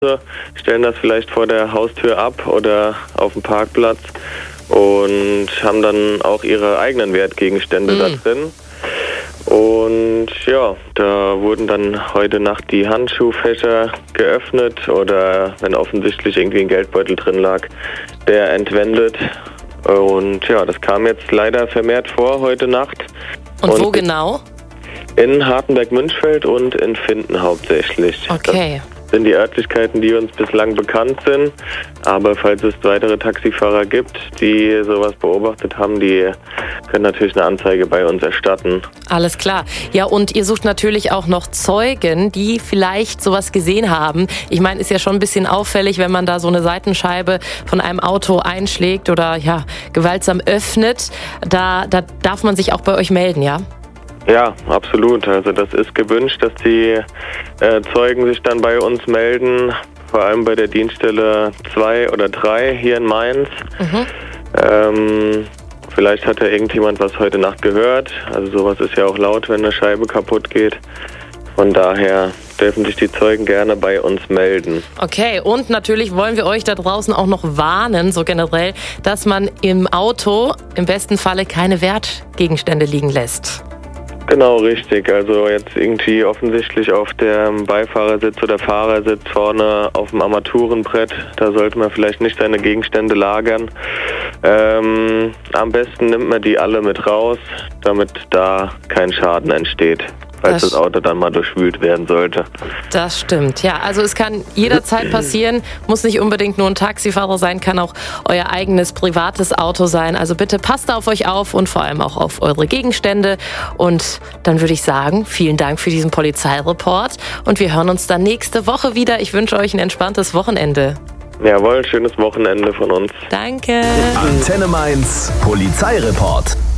stellen das vielleicht vor der Haustür ab oder auf dem Parkplatz und haben dann auch ihre eigenen Wertgegenstände da drin. Und ja, da wurden dann heute Nacht die Handschuhfächer geöffnet oder wenn offensichtlich irgendwie ein Geldbeutel drin lag, der entwendet. Und ja, das kam jetzt leider vermehrt vor heute Nacht. Und wo genau? In Hartenberg-Münchfeld und in Finden hauptsächlich. Okay. Das sind die Örtlichkeiten, die uns bislang bekannt sind. Aber falls es weitere Taxifahrer gibt, die sowas beobachtet haben, die können natürlich eine Anzeige bei uns erstatten. Alles klar. Ja, und ihr sucht natürlich auch noch Zeugen, die vielleicht sowas gesehen haben. Ich meine, ist ja schon ein bisschen auffällig, wenn man da so eine Seitenscheibe von einem Auto einschlägt oder ja, gewaltsam öffnet. Da darf man sich auch bei euch melden, ja? Ja, absolut. Also das ist gewünscht, dass die Zeugen sich dann bei uns melden, vor allem bei der Dienststelle 2 oder 3 hier in Mainz. Vielleicht hat ja irgendjemand was heute Nacht gehört. Also sowas ist ja auch laut, wenn eine Scheibe kaputt geht. Von daher dürfen sich die Zeugen gerne bei uns melden. Okay, und natürlich wollen wir euch da draußen auch noch warnen, so generell, dass man im Auto im besten Falle keine Wertgegenstände liegen lässt. Genau, richtig. Also jetzt irgendwie offensichtlich auf dem Beifahrersitz oder Fahrersitz vorne auf dem Armaturenbrett, da sollte man vielleicht nicht seine Gegenstände lagern. Am besten nimmt man die alle mit raus, damit da kein Schaden entsteht, falls das Auto dann mal durchwühlt werden sollte. Das stimmt, ja. Also es kann jederzeit passieren, muss nicht unbedingt nur ein Taxifahrer sein, kann auch euer eigenes privates Auto sein. Also bitte passt auf euch auf und vor allem auch auf eure Gegenstände. Und dann würde ich sagen, vielen Dank für diesen Polizeireport und wir hören uns dann nächste Woche wieder. Ich wünsche euch ein entspanntes Wochenende. Jawohl, schönes Wochenende von uns. Danke. Antenne Mainz, Polizeireport.